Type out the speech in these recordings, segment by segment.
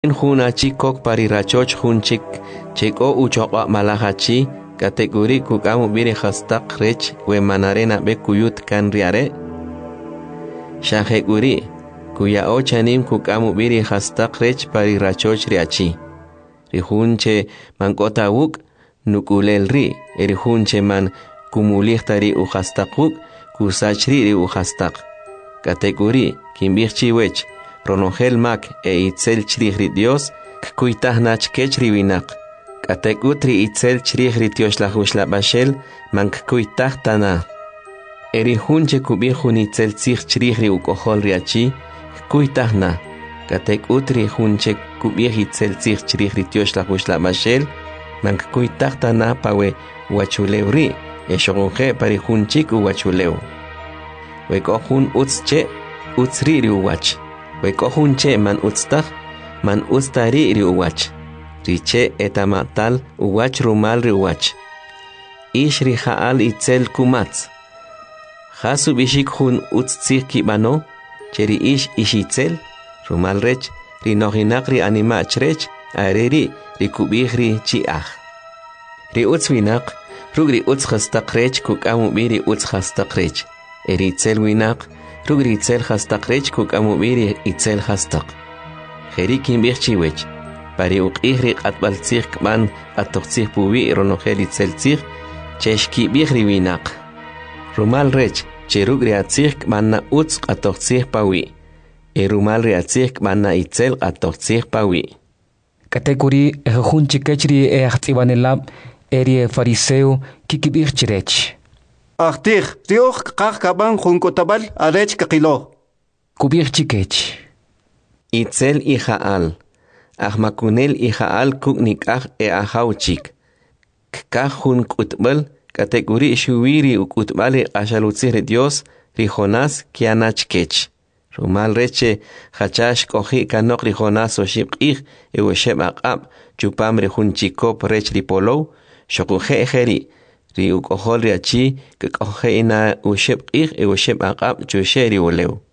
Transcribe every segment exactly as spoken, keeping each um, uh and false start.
Hunachi kok parirachoch hunchik cheko uchoqa malahachi kategori kukamu biri khastaq rech we manarena be kuyut kan riare shaheguri kuya ochanim kukamu biri khastaq rech parirachoch riachi rihunche mankota wuk nukulel ri erihunche man kumulihtari u khastaquk kusachri ri u khastaq kategori kimbirchi wech Ronogel mak e itzel chrighri Dios kuitah nach kechri winak katekutri itzel chrighri Dios la hushla bashel mank kuitah tana eri hunche kubihun itzel zich chrighri ukohol riachi kuitah na katekutri hunche kubih itzel zich chrighri Dios la hushla bashel mank kuitah tana pawe wachulewri e shogunge pari hunchik u wachuleu wekohun utsche utsri ri uwach Wekohunche man utstah, man ustari ri uwach. Riche etamatal uwach rumal ri uwach. Ish ri haal itzel kumatz. Hasu bishik hun utstsir kibano, cheri ish ishitzel, rumal rech, ri nohinak ri animach rech, areri ri kubih ri chiach. Ri utzwinak, rug ri utz hastak rech kukamu biri utz hastak rech. Eri itzel winak, Rugri itzel hastak rech kuk amubiri itzel hastak. Jerikin birchiwech. Pari uqihri atbaltzir kman atoqtzir puwi ronogel itzel tzir. Cheshki bihri winak. Rumal rech. Cherugri atzir kman na utz atoqtzir pawi. E rumal ri atzir kman na itzel atoqtzir pawi. Kategori ehun chikechri e achtivanelab eri fariseo kikibirchirech. Ahtir, Dios kakaban junkotabal arech kakilo. Kubir chikech. Itzel ijaal. Ahmakunel ijaal kuknik ah e ahauchik. Kakajun kutbal, kategori shuwiri ukutbale ashalutzir Dios, rijonas kianachkech. Rumal reche, hachash kohi kanok rijonas o shibqih, e wesheb aqab, chupam rejun chikop rech ripolo, shokuhe ejeri. Ri ukohol riachi que coge ina usheb ir e usheb aqab chusheri uleu.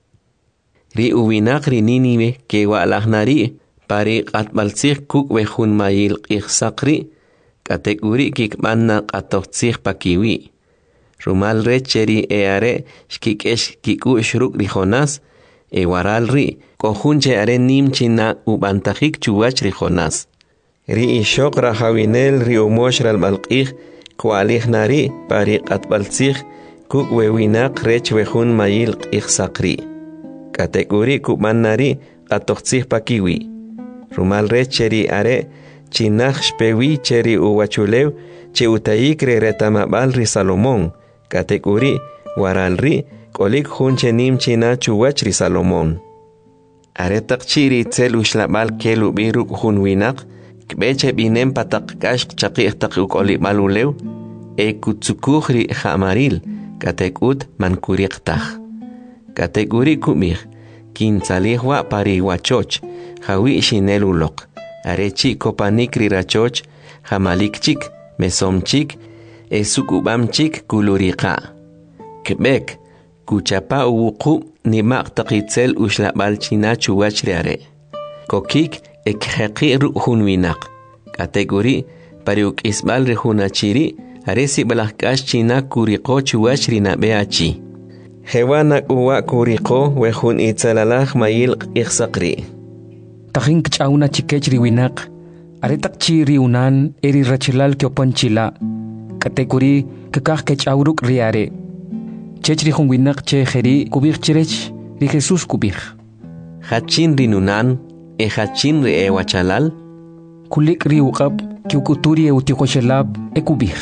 Ri uwinak ri ninive que walahnari pari qatbaltzir kuk wehun mayil iqsaqri kategori kikmanna qatoqtzir pakiwi. Rumal recheri e are shkikesh kiku shruk ri jonas e waral ri kohunche are nimchina ubantajik chuwach ri jonas. Ri ishok rahawinel ri umosh ral malqih Kualih nari pari qatbaltzir kuk wewinak rech wehun mayil iqsaqri. Kategori kukman nari qatoqtzir pakiwi. Rumal rech cheri are chinach shpewi cheri uwachulew che utayik re retamabal ri Salomón. Kategori waral ri kolik hunche nim china chuwach ri Salomón. Are taqchiri tzel ushlabal kelu biruk hun winak Kbeche binem patak kashk chaqih tak ukoli malulew e kutsukuhri hamaril katekut mankuriqtah. Kategori kumir kinsalihwa pariwachoch hawi shinelulok arechi kopanikri rachoch hamalikchik mesomchik e sukubamchik kuluriqa. Kbek kuchapa uwuqu nimaq taqitzel ushlabal china chuwachriare. Kokik ekheqi ruhun winak. Kategori pariuk isbal rehunachiri aresi balakash china kuriko chuwachri na beachi. Hewana uwa kuriko wehun itzalalaj mayil iqsaqri. Tajin kchauna chikechri winak aretak chiri unan eri rachilal kyopanchila. Kategori kakaj kchauruk riare. Chechri hun winak che jeri kubir chirech ri Jesus kubir. Hachin rinunan e hachin re e wachalal kulik ri uqab kiukuturi e utiqoshelab e kubih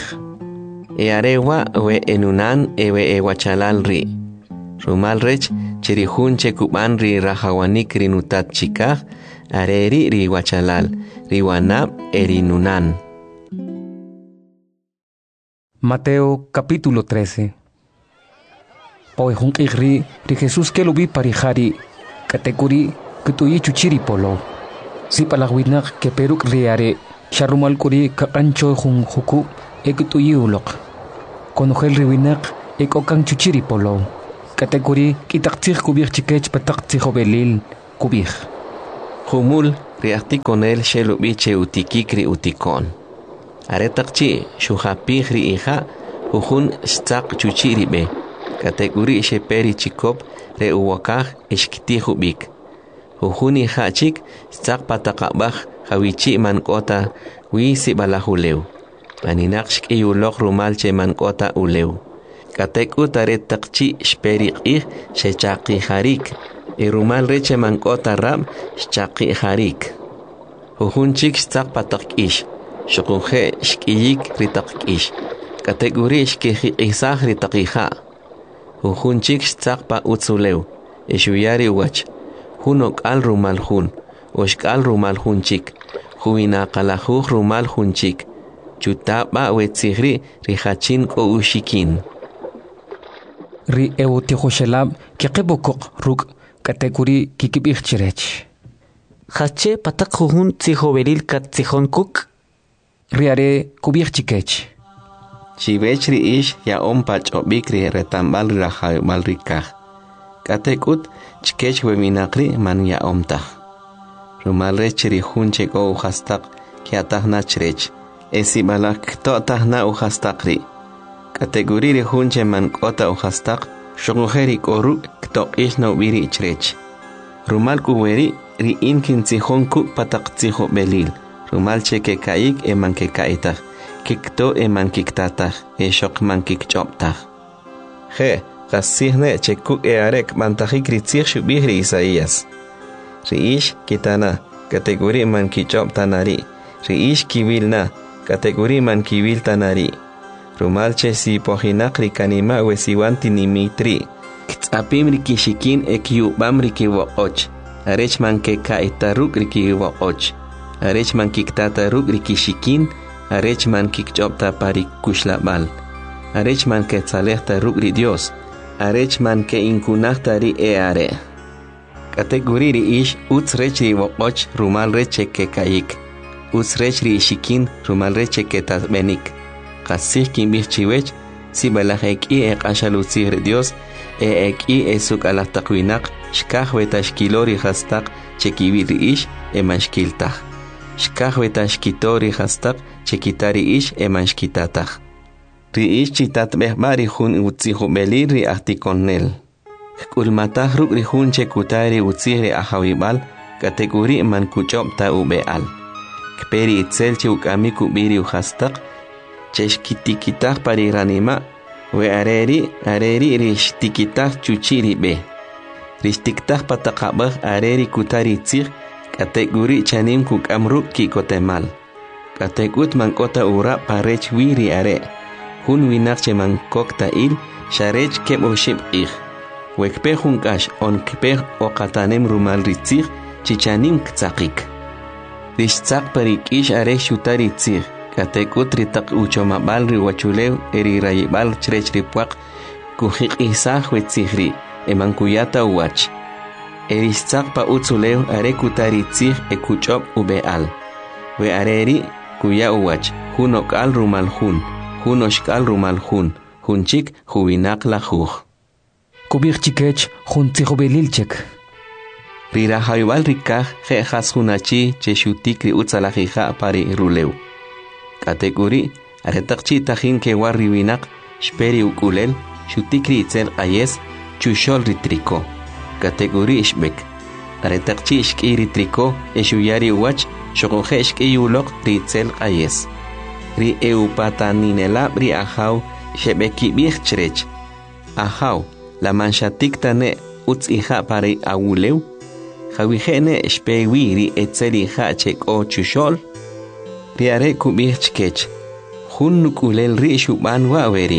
e arewa we enunan e we e wachalal ri rumal rech cherihun che kuban ri rahawanik rinutat chikah areri ri wachalal ri wanab e rinunan. Mateo capítulo trece. Poehun igri ri Jesús que lo vi parijari kategori Kutuyi chuchiri polo. Si palagwinak ke peruk riare, sharumal kuri kakancho hun huku e kutuyi ulok. Konogel riwinak e kokang chuchiri polo. Kategori kitaktir kubir chikech pataktir belil kubir. Humul riahti con él shelubi che utikikri utikon. Aretakchi shuhapihri hija ujun stak chuchiribe. Kategori sheperi chikop re uwakaj ishkitihubik. Ujun hija chik stak patakabaj hawichi mankota wisi balahuleu. Maninakshk iyulok rumal che mankota uleu. Katekut aretakchi shperi ih shechaki harik. Irumal reche mankota rab shchaki harik. Ujun chik stak patak ish. Shukunje shkiyik ritak ish. Kategori shkiji isah ritakija. Ujun chik stak pa utzuleu. Ishuyari wach. Hunok al rumal hun. Oshkal rumal hun chik. Huina kalahuj rumal hun chik. Chutaba wetzigri rihachin ko ushikin. Ri eutihoshelab kikibokok ruk kategori kikibich chirech. Hache patak hujun tzijoberil kat tzijón kuk. Riare kubich chikech. Chivechri ish ya ompach obikri retambal rahaymal rikaj. Katekut chikech weminakri man ya omtaj. Rumal rechri hunche go uhastak kiatah nachrech. Esi balak to tahna uhastakri. Kategori ri hunche man kota uhastak. Shogujeri koru kto ish no biri chrech. Rumal kuberi ri inkin tzijón kuk patak tzijo belil. Rumal cheke kaik eman ke kaitah. Kikto eman kiktatah. E shok man kikchoptah. Je, gasihne chekuk e arek mantajik ritzich shubihri Isaías. Riish kitana. Kategori man kichoptanari. Riish kivilna. Kategori man kivil tanari. Rumalche si pohinakri kanima wesiwanti nimitri. Ktsapim rikishikin ekiubam rikiwoch. Arech man ke kaitaruk rikiwoch. Arech man kiktataruk rikishikin. Arech man kikchopta parik kushlabal. Arech man ke tzalehta ruk Dios. Arech man ke inkunahta ri eare. Kategori ri ish utz rech riwoch rumal reche ke kaik. Utz rech ri ishikin rumal reche ke tasbenik. Kasih kimbih chiwech, si balahek i ek ashalutzir Dios, e ek i esuk alahtakwinak, shkah wetashkilori hastak, chekibiri ish, e manshkiltah. Shkah wetashkitori hastak, chekitari ish, e manshkitatah. Ri ish chitat behbari hun utzihu belir ri ahtikonnel. Kulmatah ruk ri hun chekutari utzihri ahawibal, kategori man kuchopta ubeal. Kperi itzel chukamiku biri uhastak, cheshkitikitah pariranima, we areri, areri rishtikitah chuchiri be. Rishtiktah patakabah areri kutari tzir, kategori chanim kuk amruk kikotemal. Kategut mankota ura parech wiri are. Hun winakche mankokta il, sharech keb oshib ich. Wekpe hunkash on kpeh okatanem rumal ritzir, chichanim ktsakik. Rishtzak parik ish are shutari tzir. Katekut ritak uchomabal riwachulew eri rayibal chrech ripuak kuhik isah wetzihri eman kuyata uwach. Erishtzak pa utzulew are kutari tzih ekuchop ubeal. We areri kuya uwach hunok al rumal hun, hunoshkal rumal hun, hunchik huinak la juj. Kubich chikech hun tzijobelilchek. Rirahayubal rikaj jejas hunachi cheshutikri utzalajija pari rulew. Kategori aretakchi tajin ke warriwinak shperi ukulel shutikri itzel ayes chushol ritriko. Kategori ishbek aretakchi ishki ritriko eshuyari uwach shokoje ishki ulok ritzel ayes. Ri eupataninela ri ahaw shebeki bich chrech. Ahaw la manshatik tane utz ija pare awulew. Jawihene shpewi ri etzel ija chek o chushol. Riare kubich chkech. Hun nukulel ri shuban waweri.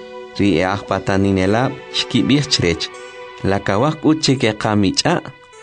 Ri ahpataninela shkibich chrech. La kawak uche ke kamicha.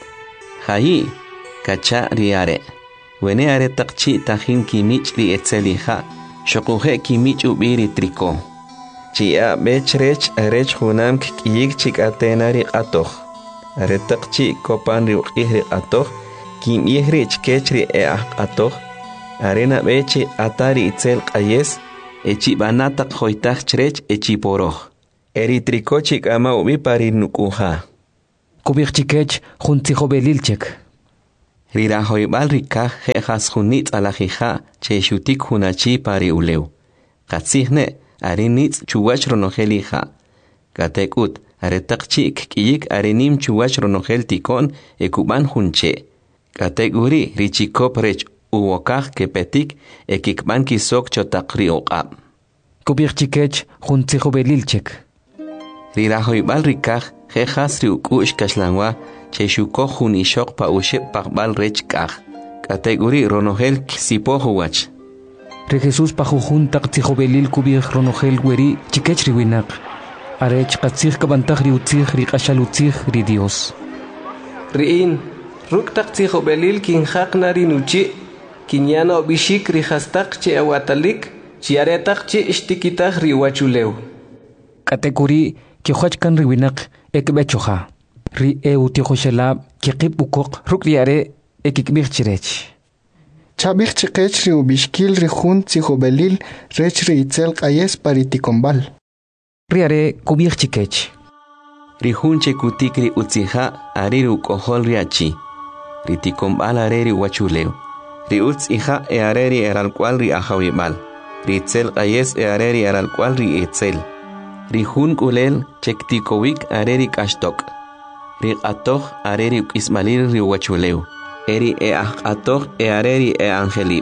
Hayi kacha riare. Wene are takchi tajin kimich ri etzeliha. Shokuje kimich ubiri triko. Chia bechrech arech hunam kiyik chik atenari atoh. Are takchi kopan ri ukihri atoh. Kim ihri chkech ri e atoh. Arena beche atari itzel qayes, echi banatak hoitach chrech echi poroh. Eri trikochik ama ubi pari nukuha. Kubich chikech hun tzijobelilchek. Rirahoibal rikaj jejas junitz alajija che xutik junachi pari uleu. Katzihne arinitz chuwach ronojelija. Katekut aretakchik kiyik arinim chuwach ronojel tikon ekuban junche. Kateguri richikop rech uwokaj kepetik ekikban kisok chotakri oqab. Kubirchikech juntijo belilchek. Rirahoibal rikaj jejas riukush kaslanwa che xuko jun ishok pa ushep pakbal rech kaj. Kateguri ronojel kisipohuwach. Re Jesús pajujun taktijo belil kubir ronojel weri chikech riwinak. Arech katzich kabantaj riutzich riqashalutzich ri Dios. Riin, ruk taktijo belil kinjak nari nuchi, kinyana obishik rihastak che awatalik, chiaretak che ishtikitaj riwachuleu. Kateguri kijochkan riwinak ekbechoja. Ri eu tijoshelab kikip ukok ruk riare ekikbir chirech. Chabich chiqech ri ubishkil ri jun tzijo belil rech ri itzel qayes pariticombal. Riare kubir chikech. Rihun che kutikri utzija ariru kohol riachi. Ritikombal areri wachuleu. Ri utz hija e areri eral cual ri ajawimal. Ri itzel qayes e areri eral cual ri itzel. Rihun kulel chektikowik areri kashtok. Ri atoj areri ismalil ri wachuleu. Eri e atoj e areri e angelib.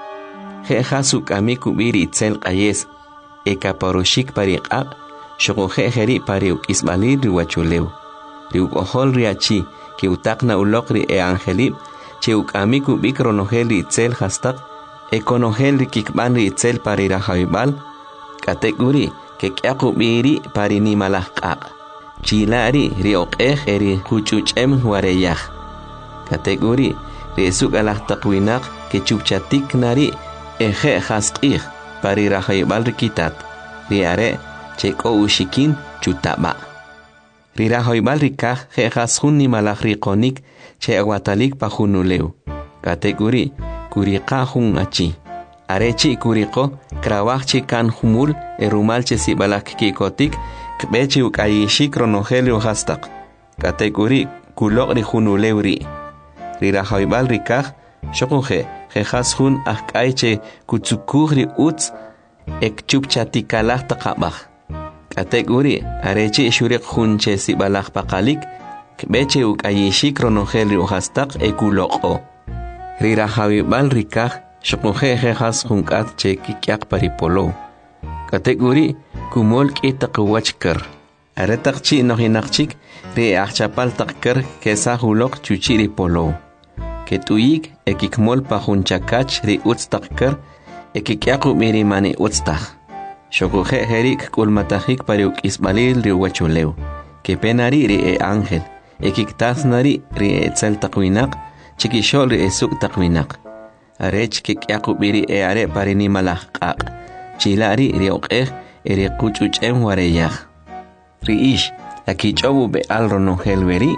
Jeja sukami kubiri itzel qayes. E kaparoshik pariqaq. Shogoje jeri pariu ismalil ri wachuleu. Ri ukohol riachi que utakna ulokri e angelib. Che ukami kubik ronojel ri itzel hastak. E konojel ri kikban ri itzel parira jaibal. Kateguri que kiakubiri parini malahqaq. Chilari ri oqej eri huchuchem wareyaj. Kateguri ri esuk alahtakwinaq que chupchatik nari eje hasqij parira jaibal ri kitat. Ri are cheko ushikin chutaba. Rira hoibal rikaj jejas junni malaj riqonik che aguatalik pa junuleu. Kateguri kuriqa jun achi. Arechi kuriqo krawajchi kan humul erumal che sibalak kikotik kbechi ukayishik ronogelio hastak. Kateguri kulok ri junuleu ri. Rira hoibal rikaj shokuje jejas jun akay che kutsukuj ri utz ek chupchatikalaj taqabaj. Kateguri arechi shurik junche sibalaj pakalik kbeche ukayishik ronojel ri uhastak ekuloko. Rira hawibal rikaj shokuje jejas junkat che kikyak paripolo. Kateguri kumol kitaqwachkar. Aretakchi nohinakchik ri achapal takkar kesa hulok chuchiri polo. Ketuyik ekikmol pa junchakach ri utstakkar ekikyaku mirimani utstak. Shokuje herik kulmatajik pariuk isbalil ri wachuleu. Kepenari ri e ángel. Ekiktasnari ri e etzel takwinak. Chikishol ri esuk takwinak. Arech kikyakubiri e are parini malahqaq. Chilari ri oqej eri kuchuchem wareyaj. Ri ish akichobu be al ronojel weri.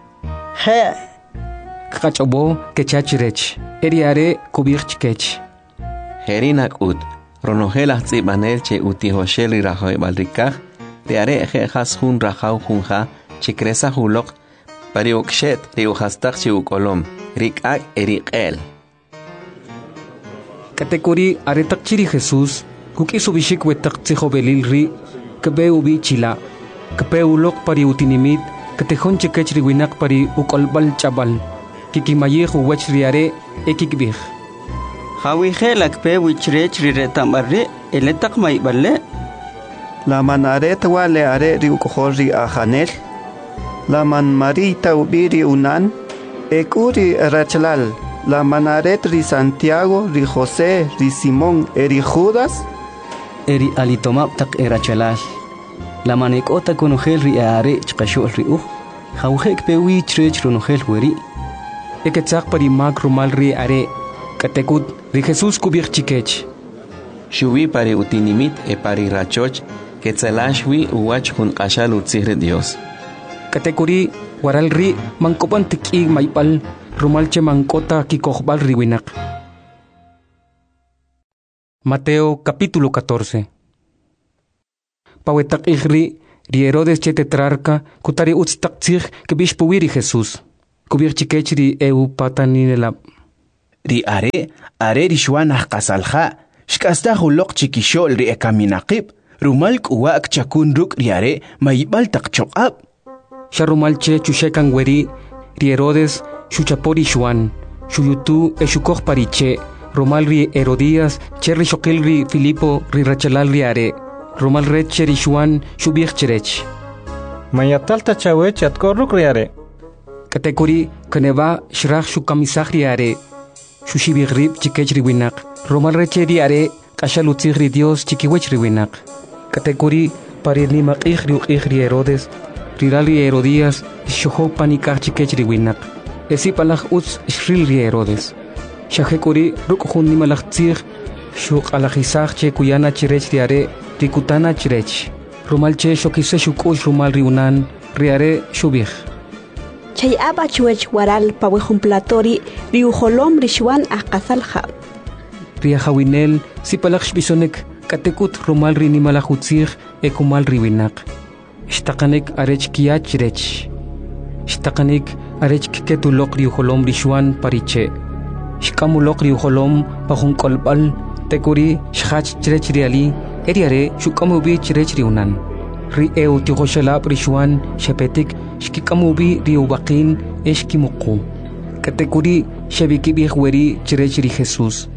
He. Kachobo kechachirech. Eri are kubirchkech. Herinak ut. Ronojel ahtsibanel che utihoshel ri rajoy balrikaj. Ri are jejas jun rajau junja che cresa julok. Pari ukshet ri uhastak che ukolom. Rikak eriqel. Kateguri aretakchiri Jesús. Kuki subishik wetak tzijo belil ri. Kebe ubi chila. Kebe ulok pari utinimit. Katejón chekech ri winak pari ukolbal chabal. Kikimayej uwech ri are ekikbij. Hawije lakpe wichrech riretambarre eletak maiballe. La manaret wale are ri ukohol ri ajanel. La man marita ubiri unan. Ekuri rachlal. La manaret ri Santiago, ri José, ri Simón, eri Judas. Eri alitomap tak erachalal. La manekota konogel ri are chkashol ri uh. Hawije kpe wichrech ronogel weri. Eketzak pari mag rumal ri are. Katekut ri Jesús kubir chikech. Shubi pari utinimit e pari rachoch que tzelashwi uwach jun qashal utzihre Dios. Katekuri waral ri mankopan tiki maipal rumalche mankota kikohbal riwinak. Mateo capítulo catorce. Pawetak ihri ri Herodes che tetrarca kutari utztak tzig kebishpuwiri Jesús. kubir chikechri eu pataninelap. Ri are, are rishwanah qasalha, shkasta huloq chikishol ri ekaminaqib, rumal kuwak chakun ruk ri are, mayibal taqchoqab. Sharumalche chushekan weri, ri Herodes, shuchapori shuan, shuyutu eshukoj pariche, rumal ri Herodías, cherri shokil ri Filipo, ri rachalal ri are, rumal reche ri shuan, shubich cherech. Mayatalta chawech atkorruk ri are. Katekuri, kaneva shrach shukamisach ri are, Shushibigrib chikech riwinak. Romal reche di are kashalutzig ri Dios chikiwech riwinak. Katekuri parirni maqig riuqig ri Herodes. Rirali Herodías shoho panikach chikech riwinak. Esi palach utz shril ri Herodes. Shahekuri rukhun ni malachtzig shuk alajisach che kuyana chirech ri are rikutana chirech. Romal che shokise shukush rumal riunan ri are shubig. Chay aba chuech waral pawejumplatori riujolom rishwan aqasalja. Riajawinel sipalach bisonek katekut rumal rinimalajutzig ekumal riwinak. Shtakanek arech kiach rech. Shtakanek arech ketulok riujolom rishwan pariche. Shkamulok riujolom pajun kolbal tekuri shach chrech riali eriare shukamubi chrech riunan. Ri eu tihoshalab rishwan shepetik shkikamubi riubaqin eshkimuqu. Katekuri shabikibih weri chirech ri Jesús.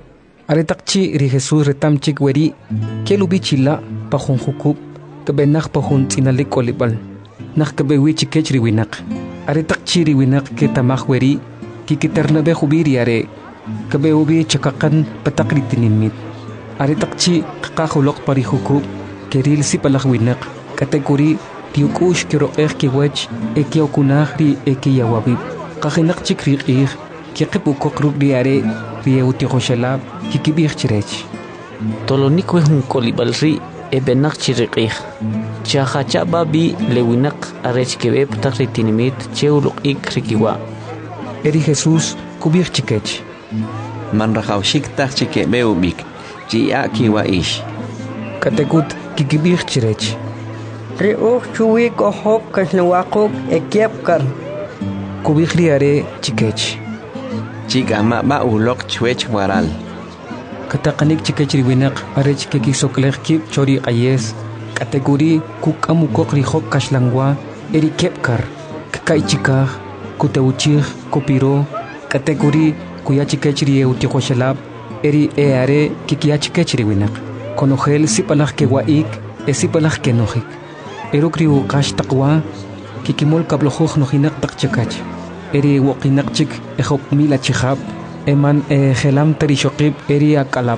Aretakchi ri Jesús retamchik weri kelubi chila pajun hukub kebenach pajun tinalik olibal. Nach kebewi chikech riwinak. Aretakchi riwinak ke tamach weri kikiternabe hubiri are kebeubi chakakan patakri tinimit. Aretakchi kakahulok pari hukub keril si palakwinak kategori tiukush kiro er kiwech ekiokunah ri ekiyawabib kahinak chikrikir kiqipu kokruk diare ri eutihoshalab kikibir chirech tolonik wehun kolibal ri ebenak chirikir chahacha babi lewinak arech kebeb takritinimit cheuluk ik rikiwa eri Jesús kubir chikech manrahaushik tak chikebeubik chia kiwa ish katekut kikibir chirech. Riuch chuwik ohop kaslawakok ekiepkar. Kubir riare chikech. Chika ma ba ulok chwech waral. Katakanik chikech riwinak arech kekisokler kip chori ayes. Kategori kukamukok rihop kaslangwa eri kepkar. Kakai chikah kuteuchir kopiro. Kategori kuya chikech rieu tihoshalab eri eare kikia chikech riwinak. Konogel sipalach ke waik e sipalach ke nojik. Erukriu kash taqwa kikimol kablojuj nojinak takchakach. Eri wakinak chik e hop mila chihab eman e gelam terishokib eri akalap.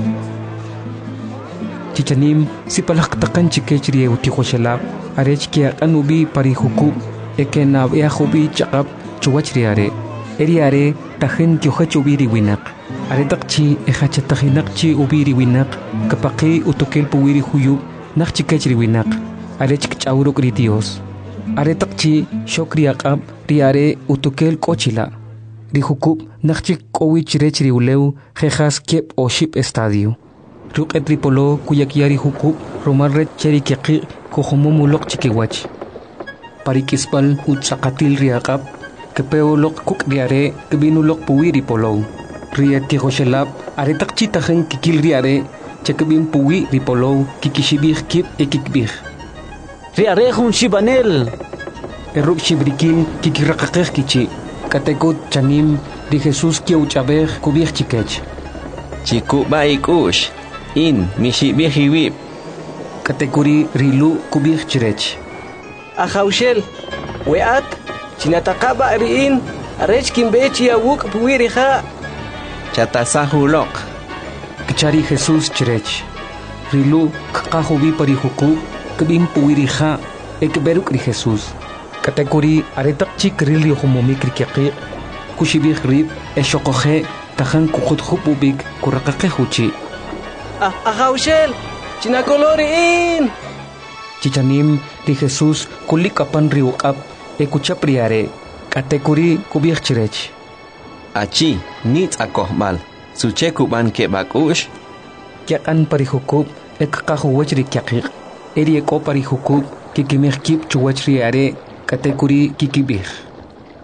Chichanim sipalach takan chikechri e utihoshalab arech ke anubi parihukub e ke nab e hubi chakab chuwachri are. Eri are tahin kyohachubiri winak. Aretakchi ejachatahinakchi ubiri winak kapaki utokel puwiri huyub nakchikechri winak arechik chauruk ri Dios aretakchi shokri aqab riare utokel kochila ri hukub nakchik kowich rechri uleu jejas kep o ship estadio ruqet tripolo kuyakiari hukub roman red cheri keki kohomomulok chikiwach parikispal utsakatil ri aqab kepeolok kuk riare kebinulok puwiri polo Ria Tihoshalab, aretak chitahen kikil riare, chakabim puwi ripolo, kikishibih kip e kikbih. Riare hun shibanel. Eruk shibrikin kikirakakeh kichi, katekut chanim, ri Jesús kiauchabeh kubih chikech. Chiku baikush, in mishibih hiwib. Katekuri rilu kubih chirech. Ahaushel, weat, chinatakaba riin, arech kimbechi awuk puwi riha. Chatasahulok. Kichari Jesús chirech. Rilu kakahubi parihuku kabim puwiriha ekberuk ri Jesús. Kategori aretak chik rili homomik rikiqi kushibih rib eshokoje tahan kukut hupubik kurakake huchi. Ah, ahaushel, chinakoloriin. Chichanim ri Jesús kulikapan riukap ekuchapriare. Kategori kubih chirech. Achi nit akohmal suche kuban ke bakush kyakan parihukub ekkahuwach ri kyaqiq eri eko parihukub kikimih kip chuwach ri are katekuri kikibih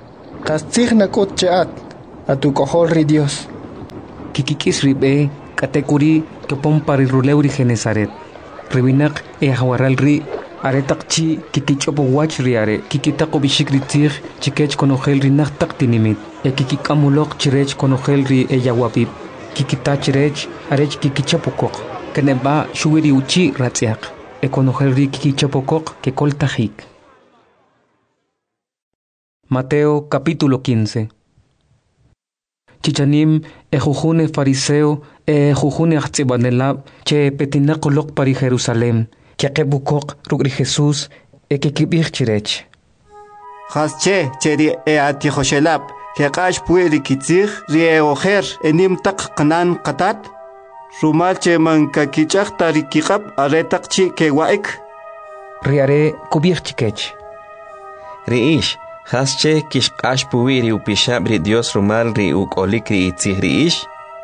Kastig nakot chaat. Atu kohol ri Dios. Kikikis ribe katekuri kepom pari ruleuri Genesaret. Ribinak e hawaral ri aretak chi kikichopo wach riare kikitako bishikri tir chikech konogel ri naktak tinimit. E kikikamulok chirech konogel ri e yawapip. Kikita chirech arech kikichapokok. Keneba shuwiri uchi ratziak. E konogel ri kikichapokok que koltajik. Mateo capítulo quince. Chichanim e jujune fariseo e jujune achtsibanelab che petinakolok pari Jerusalem que akebukok rugri Jesús e que kibich chirech. Hasche cheri e ati joshelab que qash pueri kitzig rie ojer enim tak qanan qatat rumal che man kakichaq tarikikab aretak chi ke waik riare kubich chikech. Riish Hasche kish qash puiri upishab ri Dios rumal ri ukolik ri itzig ri ish.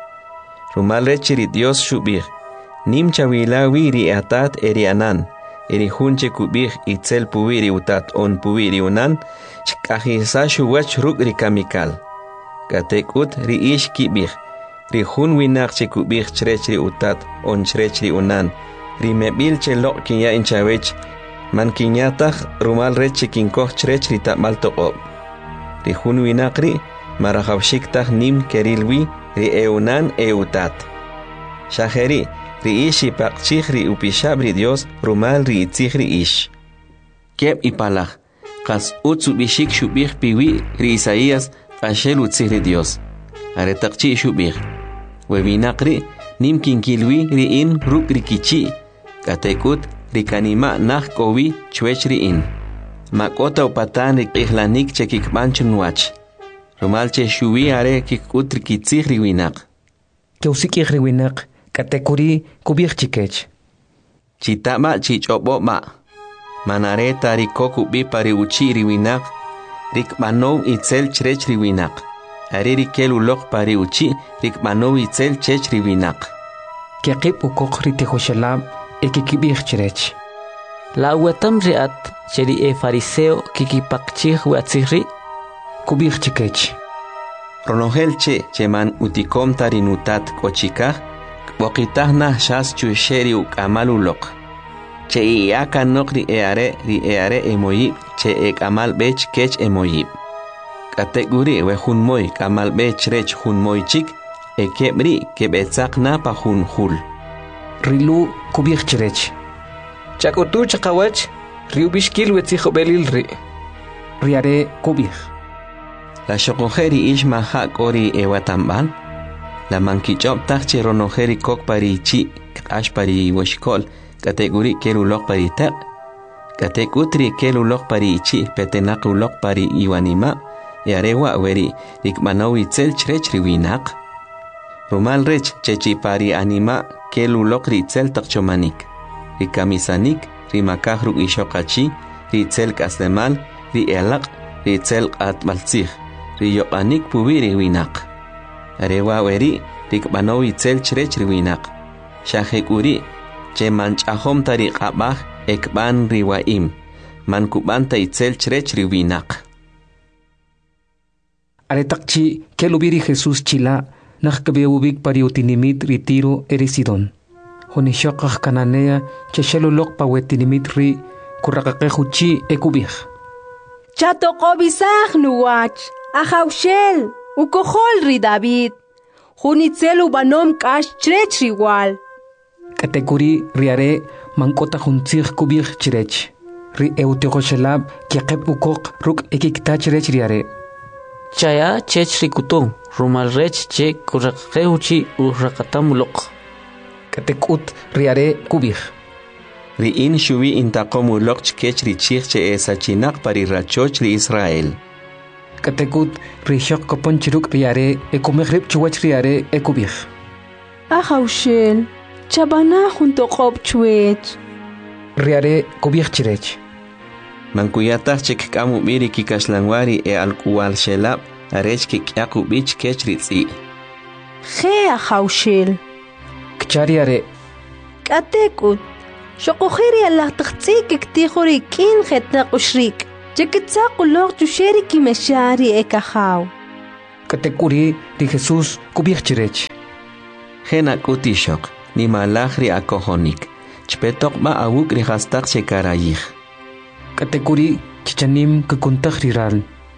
Rumal rechi ri Dios shubir. Nim chawila wiri atat eri anan. Eri hunche kubir itzel puiri utat on puiri unan. Shkahisa shuwach ruk ri kamikal. Katekut ri ish kibir. Ri hun winak che kubir chrech ri utat on chrech ri unan. Ri mebil che lok kinya inchawech. Man kinyatach rumal rechi kinkoch chrech ri tamal toqob. Ri hun winakri marahawshiktach nim kerilwi ri eunan eutat. Shaheri ri ishi pakchich ri upishab ri Dios rumal ri itzich ri ish. Keb ipalach kas utsubishik shubich piwi ri Isaías ashel utzich ri Dios. Aretakchi shubich. Webinakri nim kinkilwi ri in ruk ri kichi. Katekut rikanima nah kowi chwechri in. Makota upatan rik ihlanik che kikmanchun wach. Rumal che shuwi are kikut rikitzich riwinak. Keusikich riwinak katekuri kubich chikech. Chitama chichobo ma. Manareta rikoku bi pari uchi riwinak. Rikmanov itzel chrech riwinak. Are rikel ulok pari uchi rikmanov itzel chech riwinak. Kekip ukok ritehoshelab ekikibich chirech. La wetam riat cheri e fariseo kikipakchih watzihri kubich chikech. Ronogel che cheman utikom tarinutat kochikah wokitah nah shas chusheri ukamal ulok. Che iaka nok ri eare ri eare emoyib che ekamal bech kech emoyib. Kateguri we hunmoy kamal bech rech hunmoy chik ekebri kebetzak na pa hun hul. Rilu kubich chirech. Chakutu chakawach riubishkil wetzijo belil ri. Riare kubich. La shokojeri ish maha kori ewatambal. La mankichop tachi ronojeri kok pari chi ash pari washkol. Kategori kelulok pari tak. Katekutri kelulok pari chi petenak ulok pari iwanima. Yarewa weri rikmanawi tzel chrech riwinak. Rumal rech chechi pari anima kelulok ritzel takchomanik. Rikamisanik rimakah ruk ishokachi ritzel kasdemal ri elak ritzel atmaltzih. Riyokanik pubi riwinak. Arewa weri rikmanawi tzel chrech riwinak. Shahekuri che manchahom tariqabah ekban riwaim. Mankubanta itzel chrech riwinak. Aretakchi kelubiri Jesús chila nakkabeubik pariutinimit ritiro erisidon. Honishokah kananea cheshelulok pawetinimit ri kurakakahuchi ekubich. Chatokobisach nuwach ahaushel ukohol ri David. Hunitzel ubanom kash chrech riwal. Katekuri riare mankota huntzich kubich chirech. Ri eutekoshelab kiaqeb ukok ruk ekikta chirech riare. Chaya chech rikuto rumal rech che kurakeuchi urakatamulok. Katekut riare kubich. Ri in shuvi intakomulok chkech richich che esachinak pari rachoch ri Israel. Katekut rishok kopon chiruk riare ekumechrib chuwach riare ekubich. Ahaushel chabana junto qob chwech. Riare kubich chirech. Mankuyatach chek kamu miri kikashlangwari e alkuwal shelab arech kikyaku bich kech ritzi. Ge ahaushel. Kchariare. Katekut. Shokojeri Allah tachtzik iktihuri kin jetnak ushrik. Chequetzacolog chusheri kimeshari ekajao. Katekuri di Jesús kubich chirech. Jena kutishok, ni malachri akohonik. Chpetok ma awuk ri hastak chekarayich. Katekuri chichanim kukuntag riral.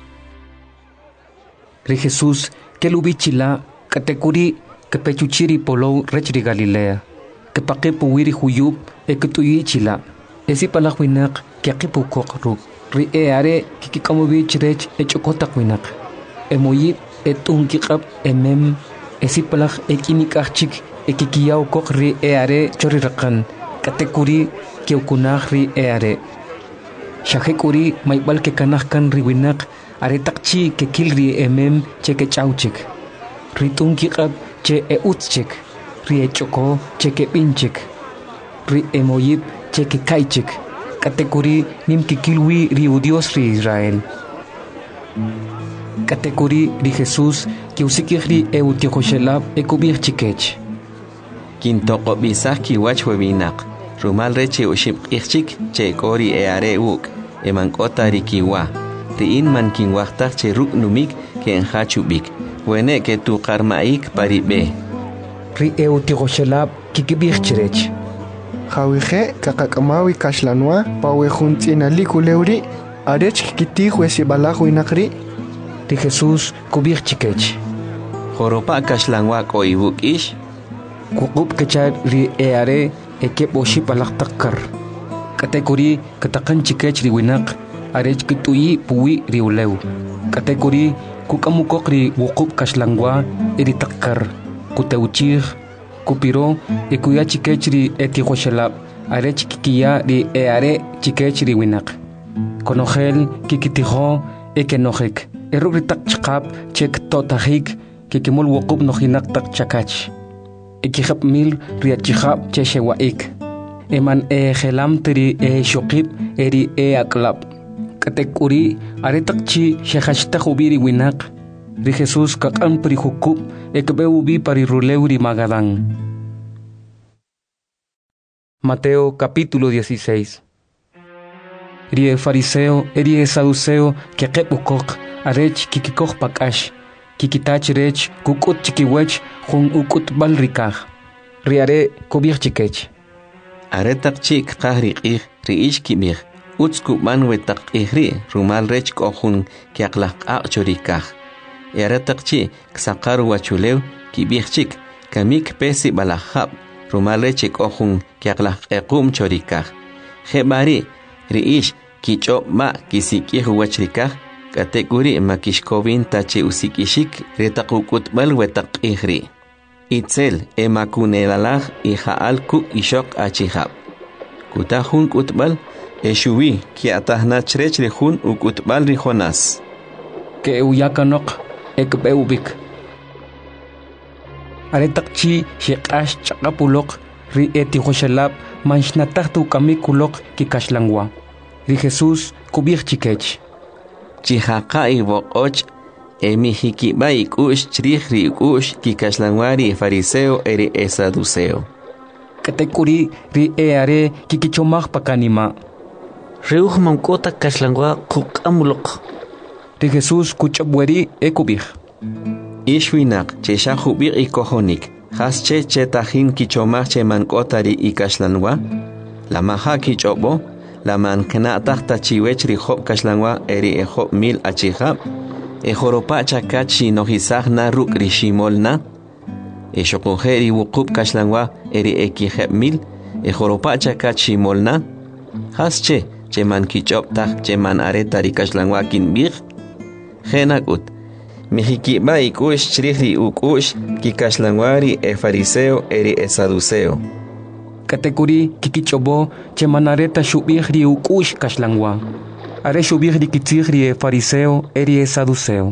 Ri Jesús que lubichila katekuri que pechuchiri polo rechri Galilea. Que pakepu wiri huyub e kutuyi chila. Esi palakwinak que akipu kokruk. Ri e are kikikamubi chirech e chokotak winak. E moyib e tunkikap e mem. Esi palak e kinikachik e kikiyao kok ri e are chorirakan. Katekuri que ukunag ri e are. Shahekuri maibal que kanahkan ri winak. Are takchi que kilri e mem che que chauchik. Ri tunkikap che e utchik. Ri e choko che que pinchik. Ri e moyib che que kaichik. Katekuri nim kikilwi ri udios ri Israel. Katekuri ri Jesús que usikiri e utiokoshelab e kubir chikech. Kintoko bisah ki wach webinak. Rumal reche uship ichik che kori e are uk. E mankota ri kiwa. Ri in man kinwachtak che ruk numik ke enhachubik. Wene ke tu karmaik paribe. Ri e utiokoshelab kikibir chirech. Jawije kakakamawi kashlanwa pawe juntina likuleuri arech kiti juesi balajo inakri. Ri Jesús kubir chikech. Joropa kashlanwa ko ibuk ish. Kukub kechar ri e are e kep oship alak takkar. Katekuri katakan chikech ri winak arech kituyi puwi ri ulew. Katekuri kukamukok ri wukub kashlangwa iri takkar. Kuteuchir kupiro e kuya chikech ri etihoshalab arech kikiya ri e are chikech ri winak. Konogel kikitiho e kenojek. Eruk ri tak chikap chek totahik kikimul wukub nohinak tak chakach. Ikihap mil riachihap cheshewaik. Eman e gelam teri e shokip eri e aklap. Katekuri aretakchi shehashta hubiri winak. Ri Jesús kakam pri hukub e kebeubi pari ruleuri magadang. Mateo capítulo dieciséis. Ri e fariseo eri e saduceo que kepukok arech kikikok pakash. Kikitach rech kukut chikiwech jun ukut balrikaj. Riare kubir chikech. Aretak chik kahri ich riish kibir. Utsku manwe tak ihri rumal rech kohun kiaklak a chorikaj. Aretak chi ksakaru wachulew kibir chik kamik pesi balahab rumal rech kohun kiaklak ekum chorikaj. Hebari riish kichop ma kisikih wachrikaj. Katekuri makishkovin tache usikishik retakukut balwetak ihri. Itzel emakunelalah ihaal ku ishok achihab. Kutahun kutbal eshuwi ki atahna chrech rihun ukutbal rihonas. Ke uyakanok ekbeubik. Aretakchi shekash chakapulok ri etihoshalab manshnatahtu kamikulok kikashlangwa. Ri Jesús kubir chikech. Chihaka ibokoch emihikiba ikush chirihri ikush kikashlanwari fariseo eri e saduceo. Katekuri ri e are kikichomach pakanima. Reuj mankota kashlangwa kukamulok. Ri Jesús kuchabweri e kubir. Ishwinak chesha hubir ikohonik. Hasche chetahin kichomach che mankotari ikashlanwa. La maha kichobo. La mankna tahta chiwech ri hop kashlangwa eri e hop mil achihab. E joropa chakachi nohisah na ruk rishimolna. E shokojeri wukub kashlangwa eri e kiheb mil. E joropa chakachi molna. Hasche che man kichop tah che man areta ri kashlangwa kinbir. Genakut. Mihikiba ikush chirihri ukush ki kashlangwari e fariseo eri e saduceo. Katekuri kikichobo che manareta shubihri ukush kashlangwa. Are shubihri kitzihri e fariseo eri e saduceo.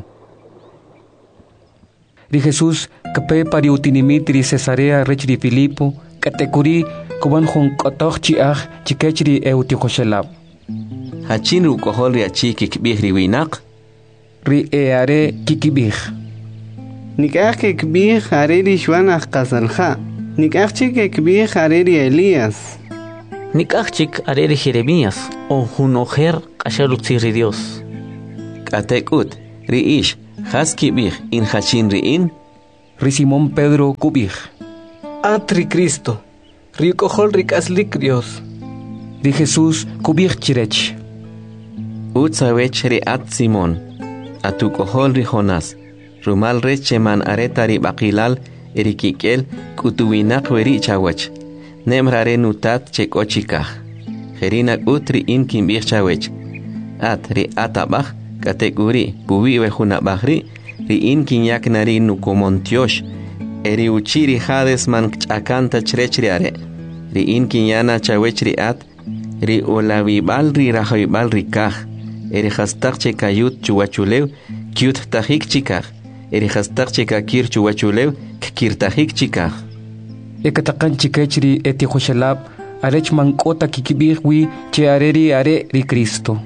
Ri Jesús kape pari utinimitri Cesarea rechri Filipo. Katekuri kuban jun kotoch chiach chikechri e utiokoshelab. Hachin rukohol ri achi kikbihri winak. Ri e are kikibih. Nikach kikbih are ri shwanach kasalha. Nikach chikikbih are ri Elías. Nikachik areri Jeremías, o hunojer kashalutziri Dios. Katekut, riish, haskibih in hachin riin. Ri Simón Pedro kubih. Atri Cristo, rikohol rikaslik Dios. Ri Jesús kubih chirech. Utsawech ri at Simón, atukohol ri Jonás, rumal recheman areta ri bakilal erikikel kutuwinak weri chawach. Nemrare nutat chekochikah. Jerinak utri in kimbih chawech. At ri atabah kategori puwi wejunabahri ri in kinyak nari nukomontiosh. Eri uchiri hades man chakanta chrechriare. Ri in kinyana chawech ri at ri olawibal ri rahoibal ri kah. Eri hastak chekayut chuwachulew kyut tahik chikah. Eri hastak chekakir chuwachulew kikir tahik chikah. Ekatakan chikechri eti khoshalab arech mankota kikibihwi che areri are ri Cristo.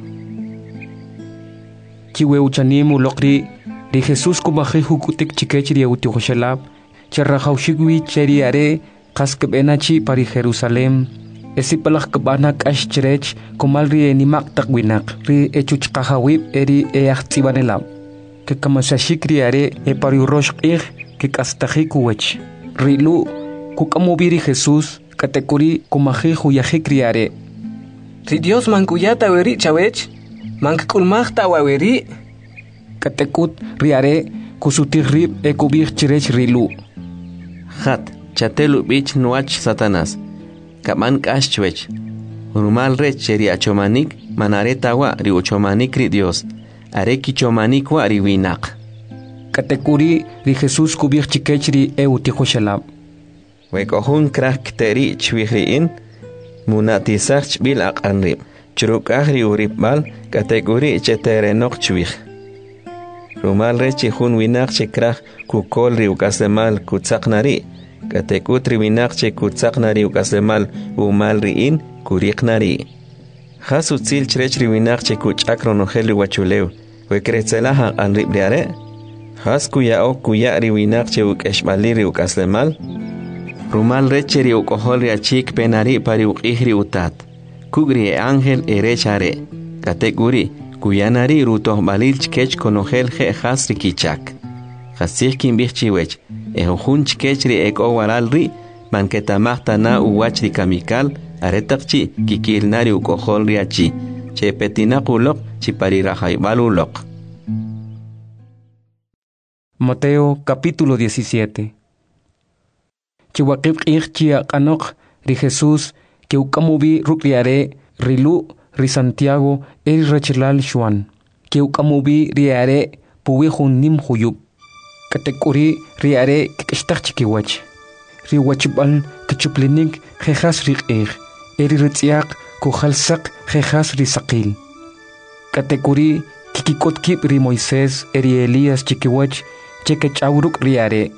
Chiwe uchanimu lokri ri Jesús kubahi hukutik chikechri uti khoshalab che rahaushigwi cheri are kaskbenachi pari Jerusalem. Esi palak kebanak ashcherech komal ri enimak takwinak ri echuch kahawib eri eachtibanelab. Ke kamasashikri are e pari urosh ir ke kastahikuwech. Rilu kukamubiri Jesús katekuri kumahi huyahi criare. Ri Dios mankuyata weri chawech, mankulmachta waweri. Katekut riare kusutirrib e kubir chirech rilu. Hat chatelu bich nuach Satanas. Kaman kashchwech. Rumal rech cheri achomanik manareta wa ri uchomanik ri Dios. Areki chomanik wa ri winak. Katekuri ri Jesús kubir chikechri e utihoshalab. Wekohun krak teri chwihriin munatisach bil aqanrib churuk ahri uribal kategori cheterenok chwih rumal rechi hun winak chekrak kukol ri ukasemal kutsaknari katekutri winak che kutsaknari ukasemal umal riin kuriqnari hasu tsil chrechri winak che kuchakrono heli wachulew wekretzelaha anrib riare has kuya o kuya ri winak che ukeshbali ri ukasemal Rumal recheri ukohol achik penari pari ukihri utat. Kugri e ángel erechare. Kateguri kuyanari rutoh balil chkech konogel je hasri kichak. Hasir kimbichiwech. Ehun chkechri ek owaral ri manketamahta na uwachri kamikal aretakchi kikilnari ukohol riachi. Che petinakulok chipari rajaibalulok. Mateo capítulo diecisiete. Chiwakib irchia kanok ri Jesús que ukamubi rukriare rilu ri Santiago eri rechilal Juan que ukamubi riare puwihun nim huyub katekuri riare kikishtachkiwach ri wachbal kichuplinik jejas riqir eri ritziak kuhalsak jejas ri saqil katekuri kikikotkib ri Moisés eri Elías chikiwach chekechawruk riare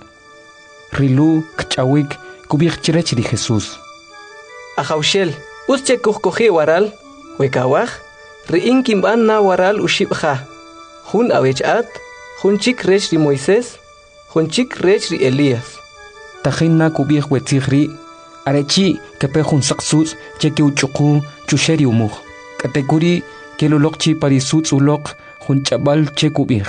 Rilu kchawik kubir chirech di Jesús. Ajaushel, usche kuhkohi waral, wekawach, riin kimban na waral ushibha. Hun awechat, hun chik rech di Moisés, hun chik rech di Elías. Tajin na kubir wetigri, arechi kepe hun saksus, cheke uchuku, chusheri umuh. Kateguri kelolokchi parisut ulok, hun chabal chekubir.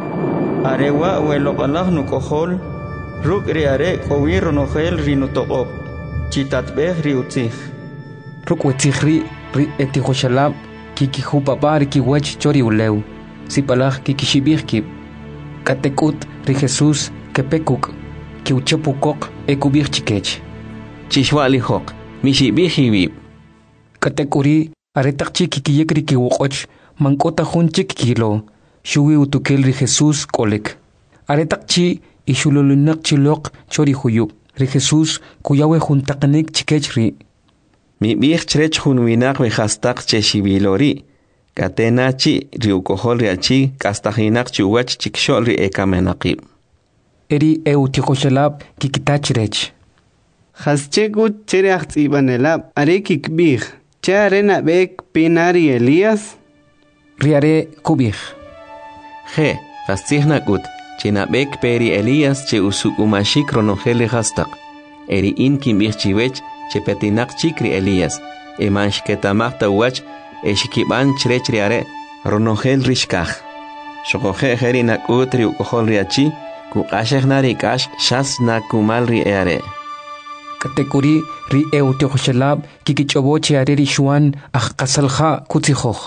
Arewa welokalach nukohol, Ruk riare kowiro nogel rinutoop. Chitatbeh riutzich. Ruk wetzihri ri etihoshalab kikihupapar kiwech chori uleu. Sipalach kikishibirkib. Katekut ri Jesús kepekuk kiuchepukok ekubir chikech. Chishwalihok mishibihibib. Katekuri aretakchi kikiyekri kiwokoch mankota hunchik kilo. Shuwi utukel ri Jesús kolek. Aretakchi Ishululunak chilok chori huyub. Ri Jesús kuyawe juntaknik chikechri. Mi bich chrech hun winak we hastak cheshibilori. Katenachi riukohol riachi kastahinak chuwach chikshol ri ekamenaqib. Eri eutikoshalab kikitachrech. Haschegut chereach ibanelab arekik bih. Charena bek pinari Elías. Riare kubih. He, hastihnakut. Chinabek peri Elías che usukumashik ronogele hastak. Eri in kimbich chiwech che petinak chikri Elías. eman shketamaq tawach eshikiban chrech riare ronogel rishkaj shokoje jeri nakut ri ukojol riachi kuqashej nari kash shas nakumal ri eare katekuri ri eutioxelab kikichoboche are ri shuan aj qasalja kutzijoj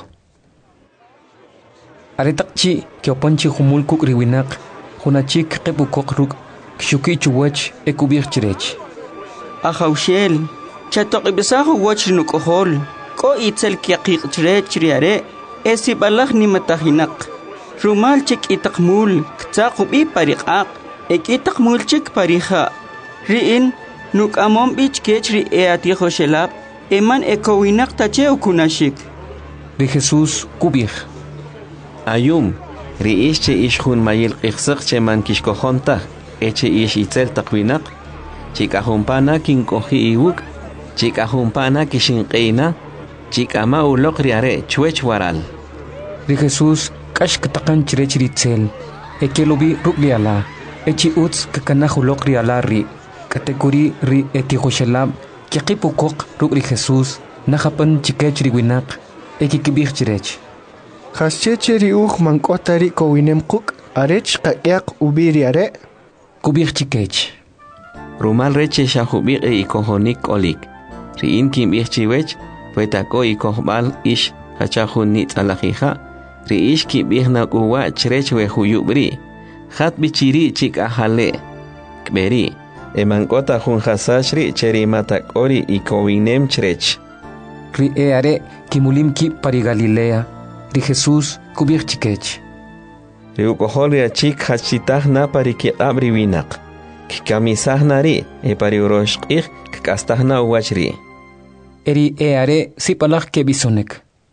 aretaqchi kiopanchi humul kuk riwinaq hunachik qepukok ruk kshuki chuwach ekubir chirech Ahaushel chatoqibisajo wach nukojol ko itzel kiaqiq chirech riare esi balaj ni matajinaq rumal chik itaqmul ktsaqubi pariqaq ekitaqmul chik parija riin nuk amom bich kech ri eatijo shelab eman ekowinaq tache ukunashik ri Jesus kubir ayum ri ische ishjun mayil qixsaq che man kishkojonta eche ish itzel taqwinaq chikajumpana kinkoji iwuk chikajumpana kishinqeina chikama uloq riare chwech waral ri Jesus kashk taqan chirech ritzel ekelobi rugliala echi uts kakanahu loq riala ri katekuri ri etijoshelab kiqipukok rugri Jesus nahapan chikech riwinaq ekikibij chirech Hascheche ri uj mankotari kowinem kuk arech qaqiaq ubiri are kubij chikech rumal reche shajubiq e ikojonik olik riin kimbij chiwech puetako ikojbal ish hachajun nitzalajija ri ish kimbij nakuwa chrech wejuyubri hat bichiri chik ajale kberi emankota jun hasashri cheri matakori ikowinem chrech ri eare kimulim ki pari Galilea ri Jesus kubij chikech ri ukojol ri achik hachitaj na pari kiqabri winaq kikamisaj nari e pari uroshqij kikastaj na uwachri eri eare sipalaj kebisonek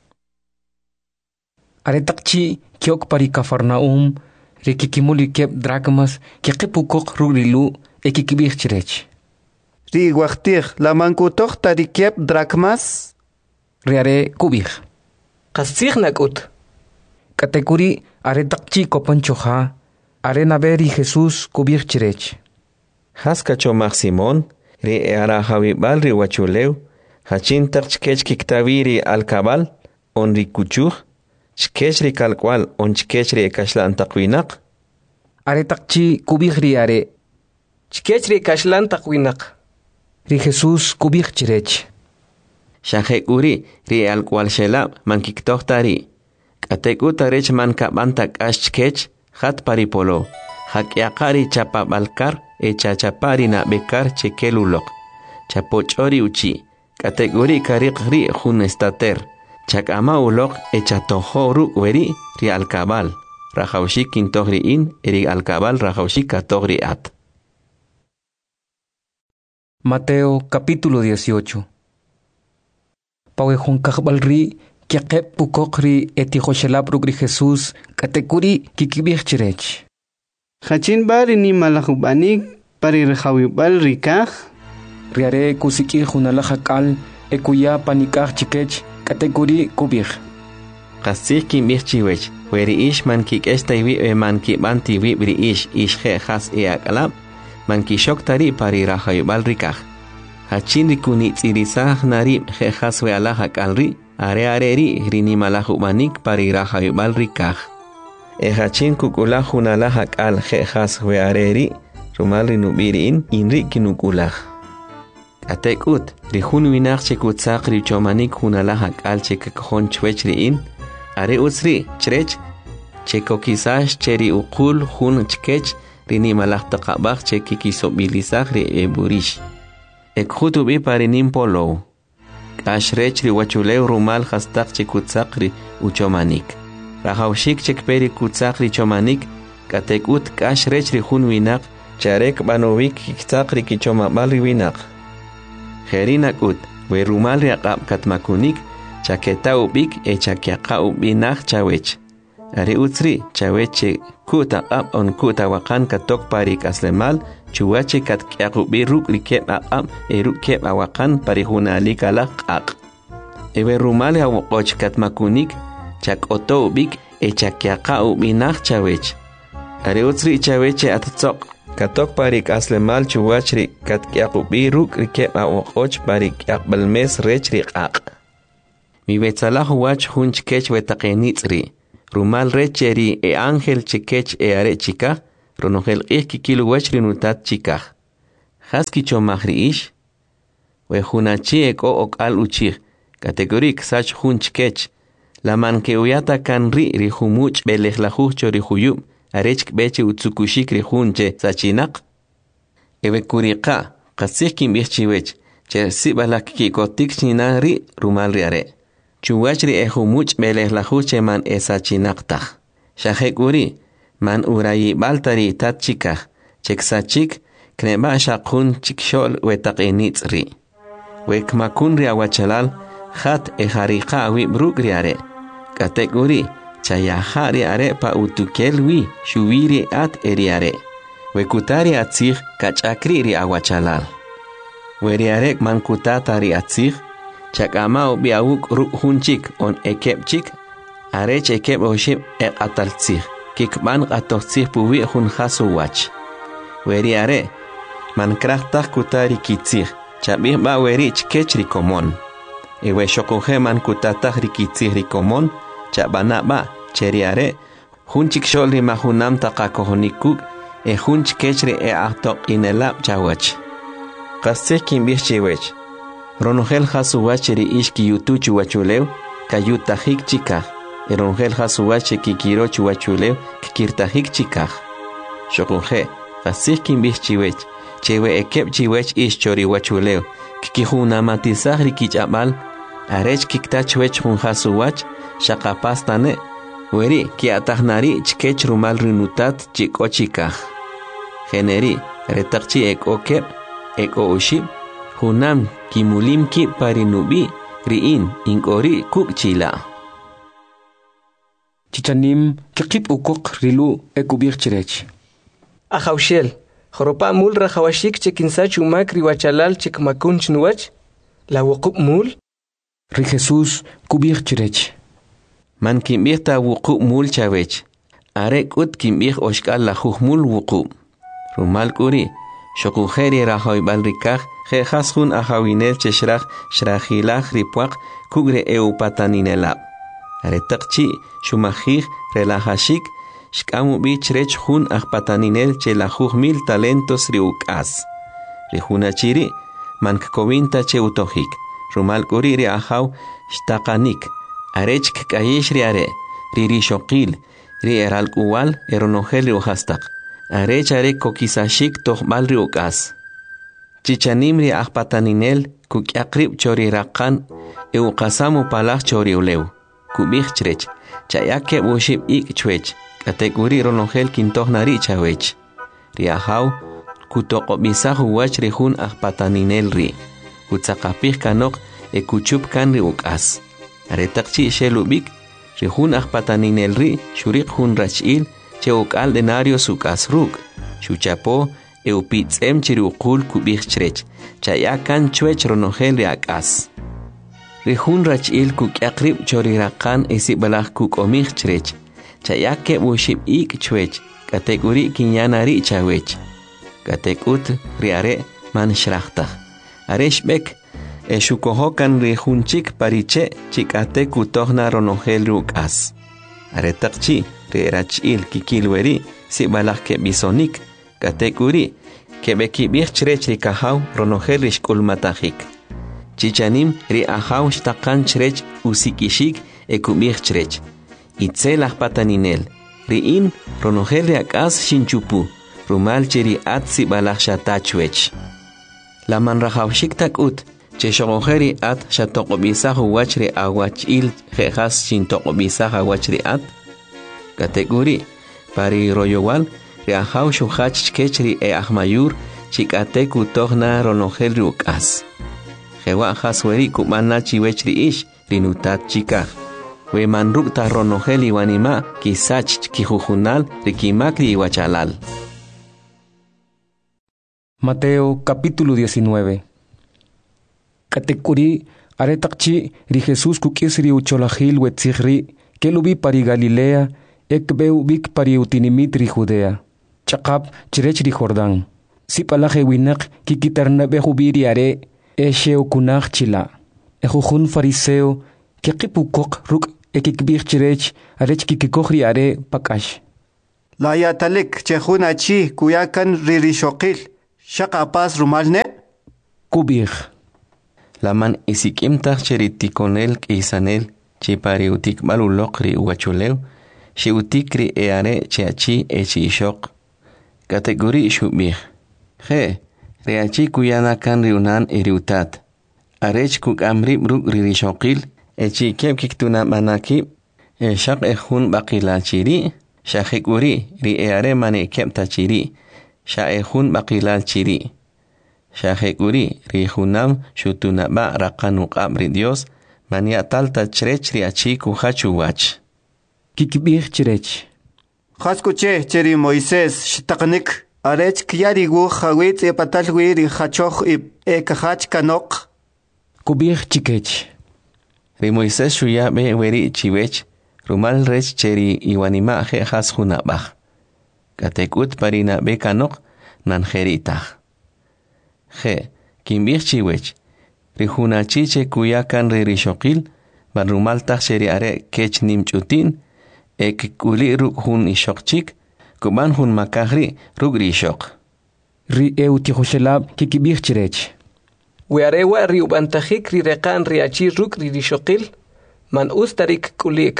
aretaqchi kiok pari Cafarnaum ri kikimuli keb dracmas kiqipukok rugrilu ekikibij chirech ri waqtij la mankutoj tari keb dracmas riare kubij qasij nakut katekuri aretaqchi kopanchoja arenaberi Jesus kubij chirech haskacho Simón ri eara javibal ri wachulew hachin taq chkech kiktaviri alkabal on ri kuchuj chkech ri kalkwal on chkech ri kashlan taqwinaq aretaqchi kubij ri are chkech ri kashlan taqwinaq ri Jesus kubij chirech shajekuri ri alkwal shelab mankiktohtari k'atekuta rech man kabanta k'ax chkech hat paripolo hakyaqari chapabalkar e chachapari nabekar chekeluloq chapochori uchi k'atekuri kariqri jun estater chak'ama uloq e chatojoru weri ri alkabal rajawshik kintoj in ri alkabal rajawshik katoj ri at Mateo capítulo dieciocho Pawejun kajbalri kiaqeb pukokri etijoshelab rugri Jesus katekuri kikibij chirech Hachin bari ni malajubanik pari rejawibal rikaj riare kusiki junalajakal ekuya panikaj chikech katekuri kubij qasij kimbij chiwech weri ish man kik'echtaywi e man kibantiwi ri ish ish je has e akalab man kishoktari pari rajawibal rikaj hachin rikuni tsirisaj nari je has we alajakalri are areri rini malajubanik pari rajawibal rikaj e hachin kukula junalaja kal je has we areri rumal rinubirin inri kinukulaj atekut rihun winaq chekutzaq richomanik junalaja kal chekakjon chwech riin are utsri chrech chekokisash cheri uqul jun chkech rini malajtaqabaj chekikisobilisaj ri eburish ekhutubi parinim polo kashrech ri wachulew rumal hastaq chekutzaq ri uchomanik rajawshik chekperi kutzaq ri chomanik katekut kashrech ri jun winaq charek banovik kitzaq ri kichomabal ri winaq Jerinakut, we rumal riaqab katmakunik, chaketa ubik e chakiaqa ubinaq chawech. Ari utsri, chaweche kuta ab on kuta wakan katok parik aslemal, chuwache katkiaq ubi ruk rikep aqab e rukep awakan parihunali kalaq aq. Ewe rumal hawoqoch katmakunik, chak oto ubik e chakiaqa ubinaq chawech. Ari utsri chaweche atatzok, Katok parik aslemal chuwachri katkiakubi ruk rikep awokoch parik akbalmes rech riqaq. Mi betsalah wach hunch kech wetaqenitzri. Rumal recheri e ángel chikech e are chika, ronogel ik kilu wachri nutat chika. Haski chomahri ish. We hunachi eko ok al uchir. Kategorik sach hunch kech. La man que uyata kan ri ri humuch belej la hucho ri huyub. Arech beche utsukushik ri hunche sachinak. Ewe kuriqa. Qasik kim bichchiwech. Che sibalak ki kotik china ri rumal ri are. Chuwachri e humuch belej la huche man esa chinaqtaj. Shahekuri man urayi baltari tat chikaj. Cheksachik kneba shaqun chikshol wetaqenitzri. Wekmakun ri awachalal hat e hariqa awi bruk ri are. Kategori chayaha ri are pa utukel wi shubiri at eri are. Wekutari atzig kachakri ri awachalal. Weri are man kutata ri atzig. Chakama bi awuk ruk hunchik on ekepchik. Arech ekep oshib e ataltzig. Kikban atotzig puwi hun hasu wach. Weri are man krachtak kutari kitzig. Chabih ba werich kech rikomon. Ewe shokoje man kutatah rikitzig rikomon. Chabana ba cheriare. Hunchik shol mahunam taqakohonikuk. E hunch kechri e ahtok inelab chawach. Qasih kimbih chiwech. Ronogel hasuwache ri ishki yutuchu wachulew. Kayutahik chikah. E ronogel hasuwache kikirochu wachulew. Kikirtahik chikah. Shokoje. Qasih kimbih chiwech. Chewe ekep chiwech ish chori wachuleo. Kikihuna matizahri kichabal. Arech kiktachwech hun hasuwach. Shakapastane. Weri ki atahnari chkech rumal rinutat chikochikah. Generi retakchi ek okep. Ek oshib. Hunam kimulim ki parinubi. Riin inkori kuk chila. Chichanim kikip ukok rilu ekubir chirech. Ajaushel. Joropa mul rajawashik chekinsa chumak riwachalal chekmakun chnuach. La wukup mul. Ri Jesús kubir chirech. Man kimbih ta wukup mul chavech. Arek ut kimbih oshkal la mul wukup. Rumal kuri. Shokujeri rahoybal rikaj. Jehashun ajawinel cheshraj shrajilaj ripuak kugre eupataninelab. Aretakchi shumajij relajashik. Shkamu bich rech hun ajpataninel che la mil talentos riukas. Rijunachiri man kkovinta che utohik. Rumal kuri ri ajaw shtakanik. Arech kkayish ri are. Riri shokil. Ri eral uwal eronogel riuhastak. Arech are kokisashik tohbal riukas. Chichanim ri ajpataninel kukyakrib chori rakan eukasamu palaj chori ulew. Kubich chrech. Chayake bushib ik chwech. Kategori ronogel kintoh nari chawech. Riahaw kutoqobisahu wach rihun ajpataninel ri. Kutsakapih kanok e kuchup kan ri ukas. Aretakchi shelubik rihun ajpataninel ri shurik hun rachil che ukal denario sukas ruk. Shuchapo e upitzem chiri ukul kubich chrech. Chayakan chwech ronogel ri akas. Rihun rachil kukyakrib chori rakan esi balaj kukomich chrech. Chayake bushib ik chwech. Kategori kinyanari chawech. Katekut riare man shrachtaj. Areshbek e shukohokan rihunchik pariche chikate kutohna ronogel rukas. Aretakchi rirachil kikilweri si balaj ke bisonik. Kategori kebeki bich chrech rikahaw ronogel rishkulmatajik. Chichanim ri ahaw shtakan chrech usikishik e kubich chrech. Itzel ajpataninel. Riin ronogel riakas shinchupu. Rumal chiri atsi balaj shatachwech. La man rajawshik takut. Che shogojeri at shatoqobisahu wachri awachil jejas shintoqobisaha wachri at. Kategori pari royowal riahaw shuhach chkechri e ahmayur chikate kutohna ronogel riukas. Jewa hasweri kumana chiwechri ish rinutat chikaj. We manruk ta ronogel iwanima kisach kijujunal rikimakri iwachalal. Mateo capítulo diecinueve. Katekuri aretakchi ri Jesús kukisri ucholajil wetzigri kelubi pari Galilea ekbeu bik pari utinimit ri Judea. chaqap chirech ri Jordán. Si palaje winak kikitarnabe hubiri are esheo kunach chila. Ejujun fariseo kikipukok ruk ekikbir chirech arech kikikohri are pakash. La yatalik chejuna chi kuyakan ririshokil shaqapas rumalne kubir. Laman isikimtach cheritikonel kisanel chipariutik malulokri uachuleu shiutikri eare cheachi echi ishok kategori shubir. He reachi kuyana kan riunan eriutat arech kuk amri bruk ririshokil echi kep kiktuna manaki eshak ehun bakila chiri shahikuri ri eare mane kep tachiri sha ehun bakila chiri shahekuri rihunam shutunaba raqanuq amri Dios mania talta chrech riachi kuhachu wach kikibir chirech khaskuche cheri Moisés shtaqnik arech kyari gu khawit e patalwi ri khachokh e khach kanok kubir chikech ri Moisés shuya be weri chiwech rumal rech cheri iwanima he khas hunabah katekut parina be kanok nan kheritah He, kimbir chiwech, rihuna chiche kuyakan ririshokil, barumal tacheri are kech nimchutin, ek kuli ruk hun ishokchik, kuban hun makahri ruk rishok. Ri eutihoshelab kikibir chirech. Wearewa riubantahik rirekan riachi ruk ririshokil, man ustarik kulik.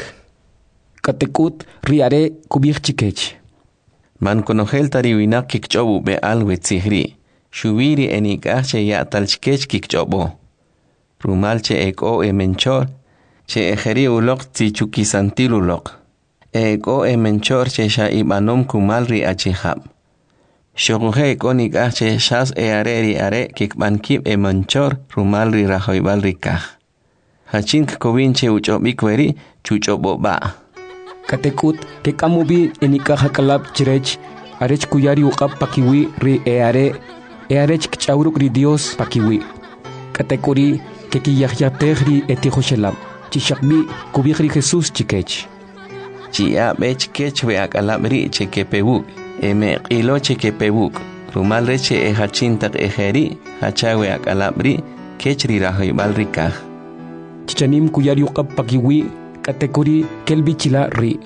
Katekut riare kubir chikech. Man konohel tariwinak kikchobu be alwetzihri. Shubiri enikache ya talchkech kikchobo. Rumalche eko e menchor, che ejeri ulok tichukisantil ulok. Eko e menchor che sha ibanom kumalri achihab. Shoguhe eko nikache shas e areri are kikbankib e menchor rumalri rahoibalri kaj. Hachink kovinche uchobikweri chuchobo ba. Katekut kekamubi enikaja kalab chirech arech kuyari uqab pakiwi ri e are Earech kchauruk ri Dios pakiwi. Katekuri kekiyahyategri etihoshelab. Chishakbi kubihri Jesús chikech. Chia bech kech we akalabri chekepebuk. Eme qilo chekepebuk. Rumal reche e hachintak ejeri. Hachawe akalabri kechri rahoibal rikaj. Chichanim kuyari uqab pakiwi. Katekuri kelbichila ri.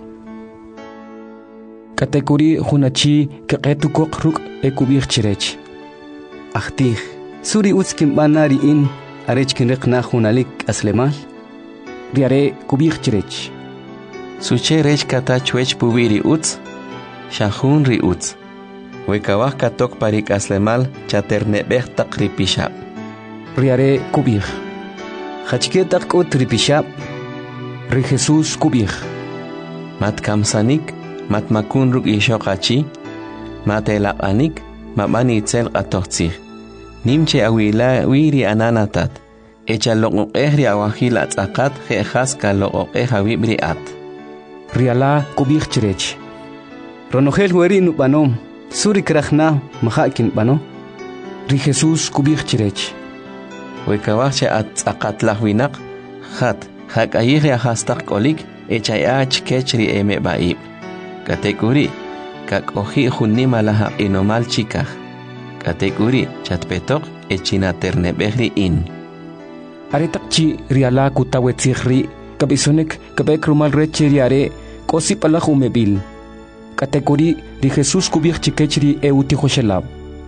Katekuri hunachi keqetukok ruk e kubih chirech. Ahtih, suri utskim banari in arech kinrik na hunalik aslemal. Riare kubir chirech. Suche rech kata chwech pubiri uts, shahun ri uts. Wekawah katok parik aslemal chaternebeh tak ripishab. Riare kubir. Hachketak ut ripishab. Ri Jesús kubir. Mat kamsanik, mat makun ruk ishokachi, mat elapanik, Mabani itzel atochtzih. Nimche awila wiri ananatat. Echa loqoq ehri awahila tzakat jejas ka loqoq ehawibri at. Riala kubir chirech. Ronogel hueri nubanom. Suri krachna mahakin bano. Ri Jesús kubir chirech. Wekawache at tzakat lahwinak. Hat hak ayihri ahastak kolik. Echa yaach kechri eme baib. Katekuri. Kak oji junima laha inomal chikaj. Katekuri chatpetok echina ternebehri in. Aretakchi riala kutawetzihri kabisonek kabek rumal reche riare kosi palahu mebil. Katekuri ri Jesús kubir chikechri eutihoshelab.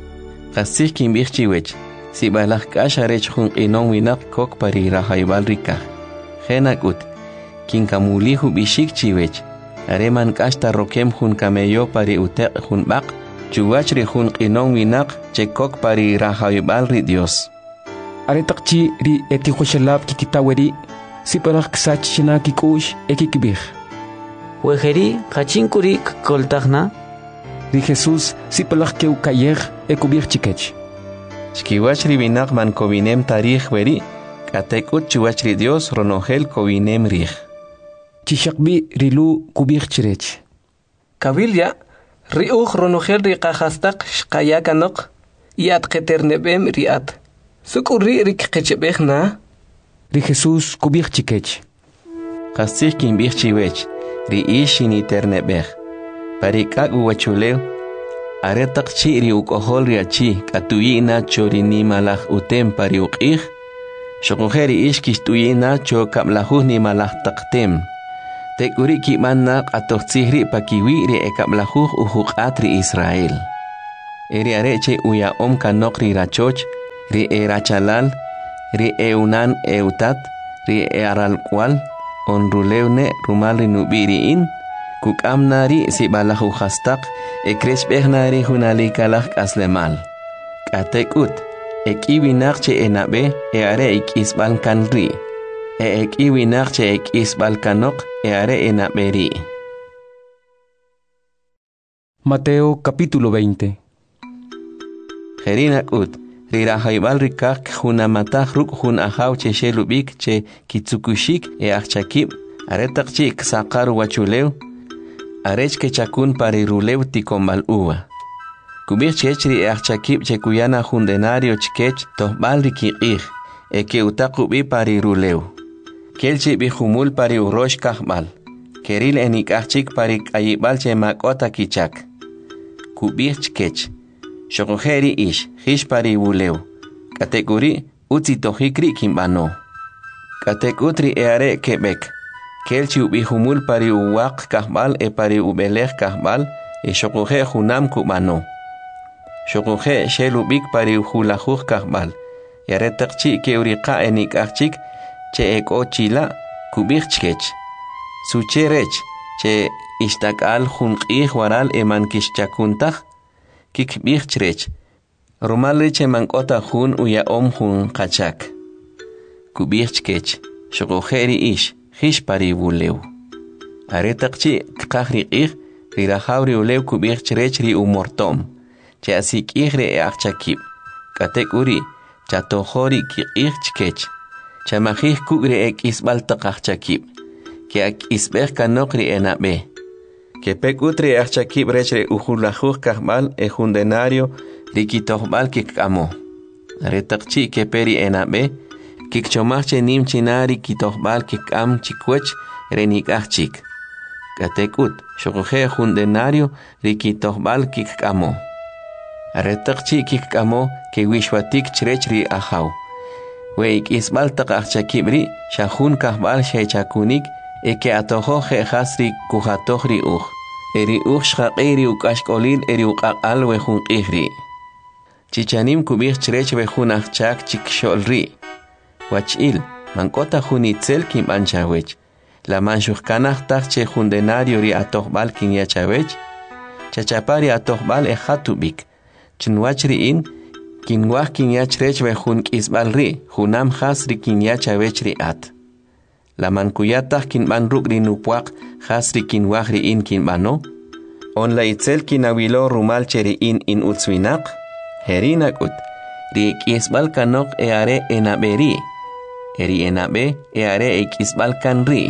Kasih kimbir chiwech. Si balak kasharech jun inon winak kok pari rahaibal rikaj. Genakut. Kinkamulihu bishik chiwech. Areman kasta rokem hun kameyo pari utek hun bak, chuwachri hun qinon winak chekok pari rahaibal ri Dios. Aretakchi ri etihoshelab kikitaweri, si parak ksachina kikush ekikibir. Wejeri kachinkuri koltagna. Ri Jesús si palak keu kayer ekubir chikech. Chkiwachri winak man kovinem tarij weri, katekut chuwachri Dios ronogel kovinem rij. Chishakbi rilu kubir chirech. Kabilya, riuj ronogel riqajastak shqayakanok, iat keternebem riat. Sukuri rikqechebejna. Ri Jesús kubir chikech. Kasih kimbir chiwech, ri ishini ternebej. Parikak uwachuleu, aretak chi ri ukohol ri achi katuyina chori ni malaj utem pari uqih shokojeri ishkish tuyina cho kamlajuh ni malaj taktem tekuri ki manna qatotzihri pakiwi ri ekamlajuh uhuqat ri Israel eri areche uya om kanok ri rachoch ri erachalal ri eunan eutat ri eralkwal on ruleune rumal ri nubiriin kuk amnari si balahu khastak e kreshbehnari hunali kalak aslemal katekut ek iwinarche enabe e are ek isbal kanri e ek iwinarche ek isbal kanok e are enaberi. Mateo capítulo veinte. Jerinak ut rira haibal rikak hunamatah ruk hun ahaw che shelubik che kitsukushik e achakib aretak chik sakar wachulew arech ke chakun pari rulew tikombal uwa kubich chechri e achakib che kuyana hundenario chkech tohbal rikiqih e ke utakubi pari rulew kelchi bi humul pari urosh kahbal keril enik achik pari ayibal che makota kichak kubich chkech shokojeri ish hish pari wulew kategori utzi tohikri kimbano kategutri eare kebek kelchi ubi humul pari uwaq kahbal e pari ubelej kahbal e shokoje hunam kubano shokoje shelubik pari hulajuj kahbal yare takchi ke uriqa enik achik che eko chila kubich chkech sucherech che ishtakal hunqih waral eman kishchakuntaj kik bichtrech romal che mankota hun uya om hun qachak kubichkech shogojeri ish hish pari wulew aretaqchi qahri qih rira hawri ulew kubichtrech ri umortom che asik ihre achakib katekuri chatohori qih chkech chamahih kugre ek isbal taqachakib ke ak isbeh kanokri enabe que pekutre achakib rechre uhulajuj kahbal e hundenario rikitohbal kikamo retakchi que peri enabe kikchomache nim chinari kitohbal kikam chikwech renikachik katekut shokoje hundenario rikitohbal kikamo retakchi kikamo que wishwatik chrechri ahaw weik isbal taqachakibri shahun kahbal shechakunik eke atojo je hasri kujatojri uj eri uj shaqiri ukashkolil eri uqaqal wejun qihri chichanim kubich chrech wejun achak chikxolri wachil mankota junitzel kim anchawech la manshujkanaj taqche jundenario ri atojbal kin yachawech chachapari atojbal e hatubik chinwachri in kinwaj kin yachrech wejun kisbalri junam hasri kin yachawech ri at la mankuyatah kin ban rukri nupuak hasri kin wahri in kin bano on la itzel kin awilo rumal cheri in in utswinak herinak ut ri kisbal kanok e are enaberi eri enabe e are e kisbal kanri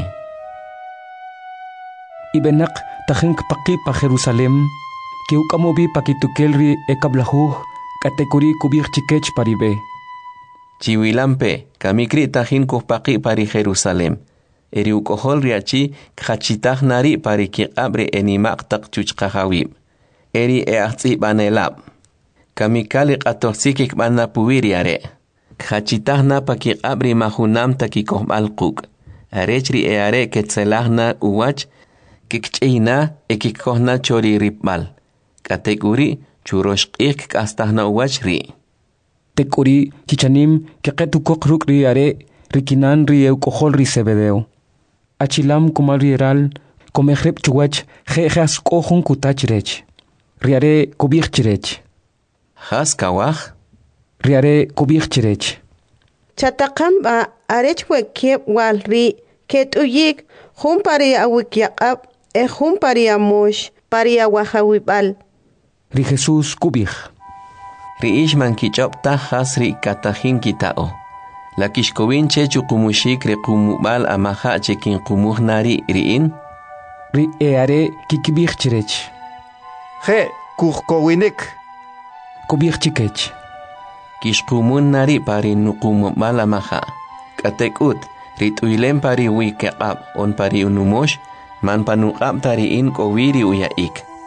ibenak tahink paki pa Jerusalem ki ukamobi pakitukelri e kablahu katekuri kubir chikech paribe chiwilampe kamikri tajin kuhpaqi pari Jerusalem eri ukohol riachi khachitaj nari pari kiqabre enimaq taq chuchqajawib eri e ahtsi banelab kamikali qatoxikik banna puwiriare khachitaj na pakiqabri mahunam takikohbal quk arechri e are ketzelajna uwach kikchina ekikohna chori ripbal kategori churoshqik kastajna uwach ri tekuri chichanim keqetu koqruk ri are rikinan ri eu kohol ri sebedeo achilam kumal rieral komehrep chuwach jejas kohun kutachrech riare kubirchrech has kawaj riare kubirchrech chataqamba arech wekep walri ketuyik humpari awikyaqab e humpari amosh pari awahawibal ri Jesus kubij riish mankichopta hasri katajin kitao la kishkowin che chukumushik re kumubal amaha che kin kumuj nari riin ri eare kikibij chirech je kuhkowinik kubij chikech kishkumun nari pari nukumubal amaha katekut rituilen pari wikeqab on pari unumosh man panuqab tariin kowiri uyaik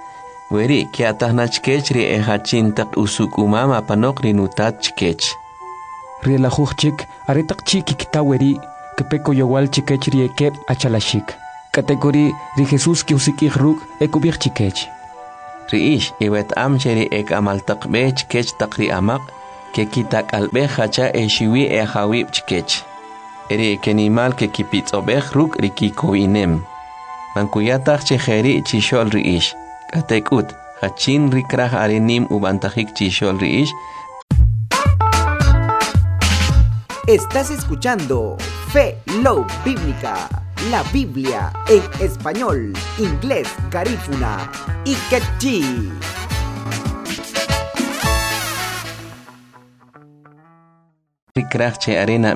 Weri kiatahna chkech ri ehachintak usuk umama panok rinutat chkech. Rielajuchik aretak chiki kitaweri kepeko yowal chikech ri ekep achalashik. Kategori ri Jesús ki usikik ruk ekubik chikech. Riish iwet amcheri ek amaltak be chkech takri amak ke kitak albe hacha e shiwi e hawib chkech. Eri kenimal ke kipitz obech ruk rikiko inem. Mankuyatach chejeri chishol riish. Katekut hachin rikrah arenim ubantajik chishol riish. Estás escuchando Fe Love Bíblica, la Biblia en español, inglés, garífuna y quechí. Rikrah che arena